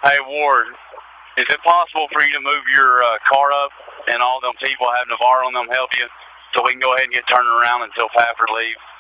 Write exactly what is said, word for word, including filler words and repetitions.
Hey, Ward, is it possible for you to move your uh, car up and all them people have Navarro and them help you so we can go ahead and get turned around until Pafford leaves?